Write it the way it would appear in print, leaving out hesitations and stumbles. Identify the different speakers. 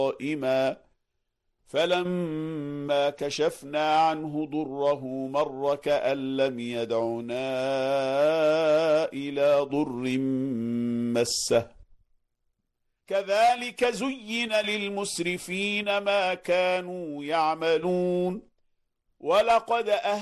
Speaker 1: قائما فلما كشفنا عنه ضره مر كأن لم يدعنا إلى ضر مسه كذلك زين للمسرفين ما كانوا يعملون ولقد